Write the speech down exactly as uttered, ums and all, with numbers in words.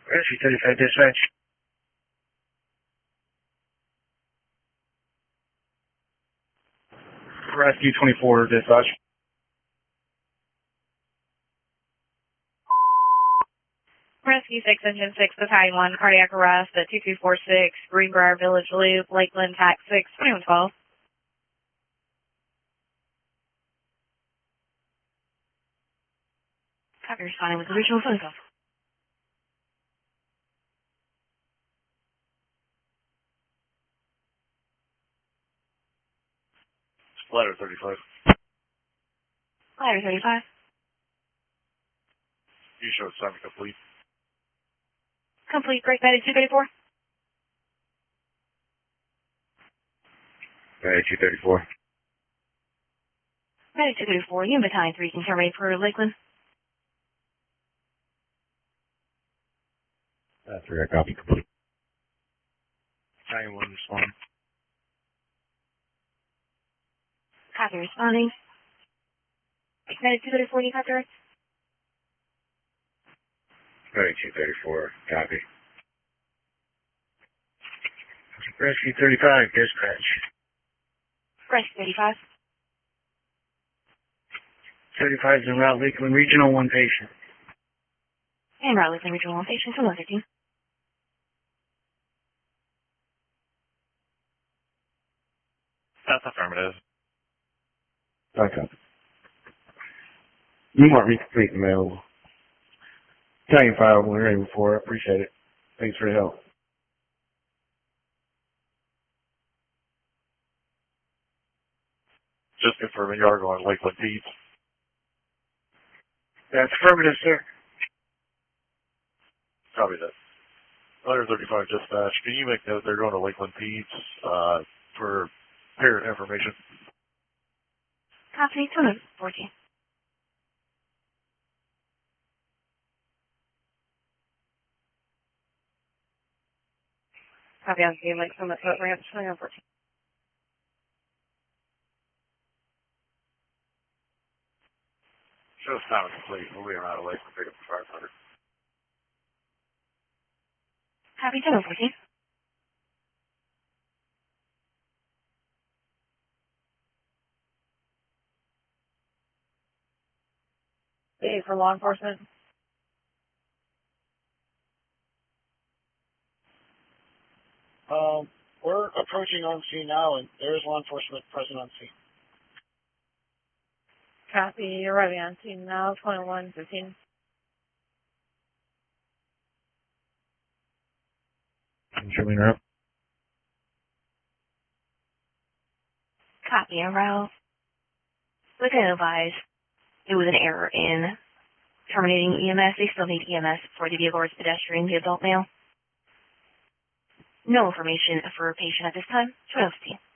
Rescue thirty-five dispatch. Rescue twenty-four dispatch. Rescue six, Engine six, Battalion one, cardiac arrest at two two four six, Greenbrier Village Loop, Lakeland, Tax six, twenty-one twelve. Copy, responding with original phone call. Ladder thirty-five. Ladder thirty-five. You show assignment complete. Complete, break Betty two thirty-four. Betty two thirty-four. Betty two thirty-four, you and Battalion three can terminate for Lakeland. That's three, I copy complete. Battalion one respond. Copy, responding. Betty two thirty-four, you copy? Betty two thirty-four, copy. Rescue thirty-five dispatch. Rescue thirty-five. thirty-five is en route Lakeland Regional, one patient. And route Lakeland Regional, one patient, two one thirteen. That's affirmative. I copy. You want me to complete the mail. Battalion five, when we're ready before. I appreciate it. Thanks for your help. Just confirming you are going to Lakeland Peds. That's affirmative, sir. Copy that. Ladder thirty-five dispatch. Can you make note they're going to Lakeland Peds uh, for parent information? Copy, two fourteen. Copy, I'll give you like from the foot ramp, twenty-one fourteen. Show assignment complete. We'll be around Lakeland, pick up the five hundred. Copy, two fourteen. Hey, for law enforcement. Um, we're approaching on scene now, and there is law enforcement present on scene. Copy, you're arriving on scene now, twenty-one fifteen. Show me around. Copy, en route. We can advise it was an error in terminating E M S. They still need E M S for the vehicle or pedestrian, the adult male. No information for a patient at this time. twelve fifteen.